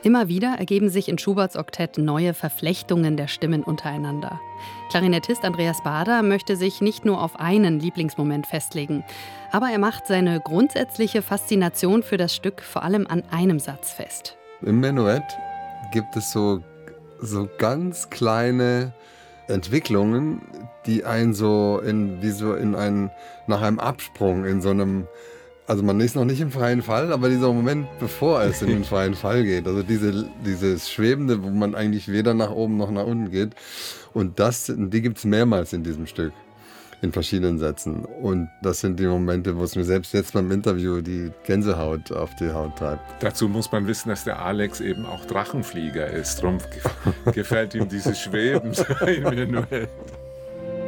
Immer wieder ergeben sich in Schuberts Oktett neue Verflechtungen der Stimmen untereinander. Klarinettist Andreas Baader möchte sich nicht nur auf einen Lieblingsmoment festlegen, aber er macht seine grundsätzliche Faszination für das Stück vor allem an einem Satz fest. Im Menuett gibt es so ganz kleine Entwicklungen, die einen nach einem Absprung in so einem, also man ist noch nicht im freien Fall, aber dieser Moment, bevor es in den freien Fall geht, also dieses Schwebende, wo man eigentlich weder nach oben noch nach unten geht, und die gibt es mehrmals in diesem Stück, in verschiedenen Sätzen. Und das sind die Momente, wo es mir selbst jetzt beim Interview die Gänsehaut auf die Haut treibt. Dazu muss man wissen, dass der Alex eben auch Drachenflieger ist. Darum gefällt ihm dieses Schweben im Menuett.